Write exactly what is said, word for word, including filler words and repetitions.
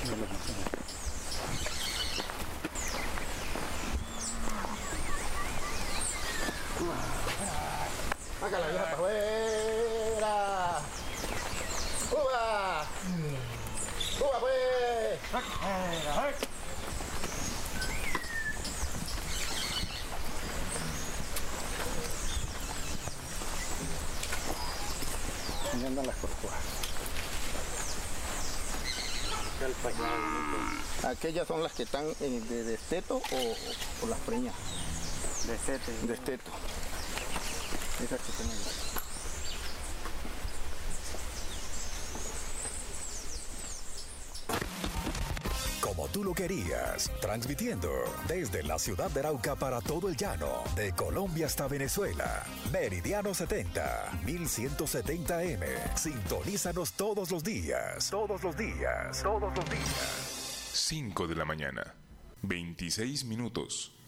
Saca la vieja para afuera. ¡Uva! ¡Uva, pues! Ahí andan las corcuas. Aquellas son las que están eh, de desteto o, o las preñas. Desteto. Desteto. Esas que están ahí. Como tú lo querías, transmitiendo desde la ciudad de Arauca para todo el llano, de Colombia hasta Venezuela. Meridiano setenta, mil ciento setenta eme. Sintonízanos todos los días. Todos los días. Todos los días. cinco de la mañana, veintiséis minutos.